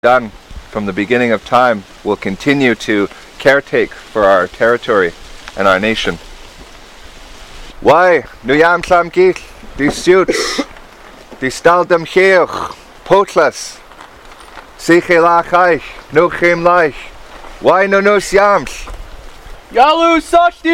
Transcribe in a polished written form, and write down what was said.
done from the beginning of time will continue to caretake for our territory and our nation. Why, nu jam sam gil, di suits, di staldam cheoch, potlas, siche lach eich, no chem laich, why no nos jams? Yalu such